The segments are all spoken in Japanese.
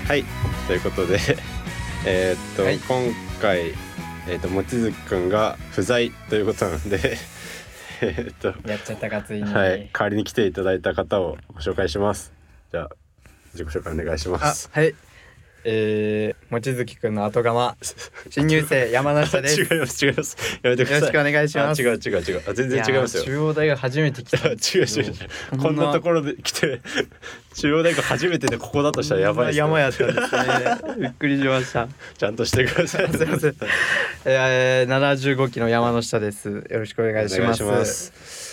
はい、ということではい、 今回望月くんが不在ということなんでやっちゃったかついに。 はい、代わりに来ていただいた方をご紹介します。じゃあ自己紹介お願いします。 はい、望月くんの後釜新入生山梨です。 違いますやめてください。 よろしくお願いします。 違う全然違いますよ。 中央大学初めて来た。 違うこんなところで来て中央大学初めてでここだとしたらやばいですね。 山やったんですね。びっくりしました。 ちゃんとしてください。 すいません。75期の山の下です。よろしくお願いします。 お願いします。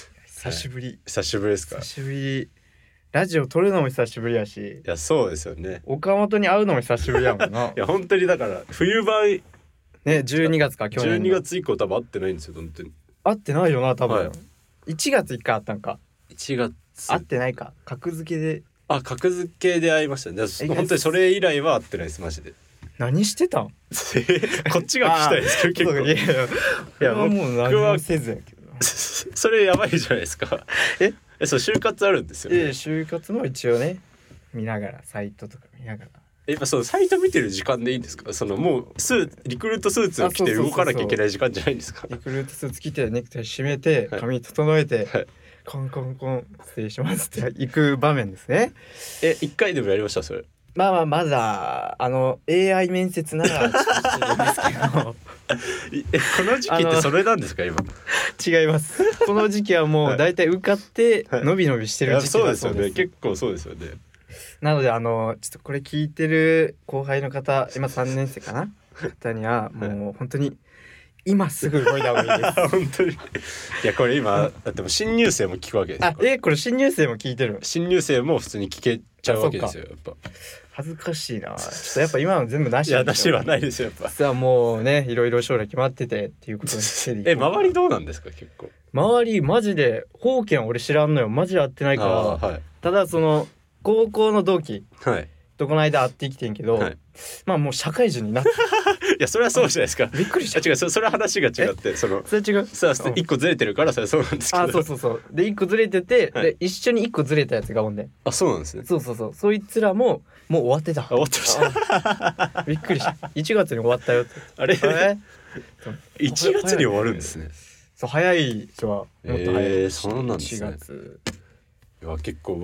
久しぶり、 はい、久しぶりですか。 久しぶり。ラジオ撮るのも久しぶりやし、 いやそうですよね。 岡本に会うのも久しぶりやもんな。 いや本当にだから冬場ね、 12月か去年の 12月以降多分会ってないんですよ本当に。 会ってないよな多分、 はい、 1月1回会ったんか。 1月会ってないか、格付けで。 格付けで会いましたね。本当にそれ以来は会ってないですマジで。 何してたん？ こっちが聞きたいですけど結構。 いやもう何もせずやけどな。 それやばいじゃないですか。そう就活あるんですよね。 就活も一応ね見ながら、サイトとか見ながら。 今そうサイト見てる時間でいいんですか。そのもうリクルートスーツを着て動かなきゃいけない時間じゃないんですか。 リクルートスーツ着てネクタイ締めて髪整えて、はい、コンコンコン失礼しますって行く場面ですね。 1回でもやりましたそれ。 まだAI 面接ならちょっとしてるんですけどこの時期ってそれなんですか今。 違います。この時期はもうだいたい受かって伸び伸びしてる時期だそうです。 そうですよね。結構そうですよね。 なのでちょっとこれ聞いてる後輩の方、今3年生かな方にはもう本当に今すぐ動いた方がいいです。 本当に。いやこれ今だっても新入生も聞くわけですよ。 これ新入生も聞いてる。 新入生も普通に聞けちゃうわけですよ。やっぱ恥ずかしいな。ちょっとやっぱ今の全部なし。 いやなしはないですよやっぱ。 さあもうねいろいろ将来決まっててっていうことにして。 周りどうなんですか結構。周りマジで方言俺知らんのよ。マジで会ってないから、 はい、ただその高校の同期、 はい、 とこの間会ってきてんけど、はい、まあもう社会人になっていやそれはそうじゃないですか。 びっくりした。 違うそれは話が違って、それ違うさあ1個ずれてるからそれはそうなんですけど。 そうで1個ずれてて、はい、で一緒に1個ずれたやつがおんねん。 そうなんですね。 そうそいつらももう終わってた。 終わってましたびっくりした。1月に終わったよって。 あれ1月に終わるんですね。 そう早い人はもっと早い。 そうなんですね。 1月。 いや結構